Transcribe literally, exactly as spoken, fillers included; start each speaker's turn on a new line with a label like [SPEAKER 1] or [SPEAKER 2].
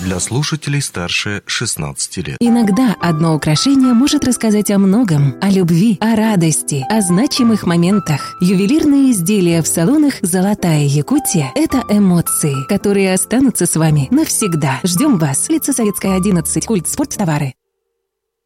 [SPEAKER 1] для слушателей старше шестнадцати лет.
[SPEAKER 2] Иногда одно украшение может рассказать о многом: о любви, о радости, о значимых моментах. Ювелирные изделия в салонах «Золотая Якутия» — это эмоции, которые останутся с вами навсегда. Ждем вас. Улица Советская, одиннадцать. Культ спорттовары.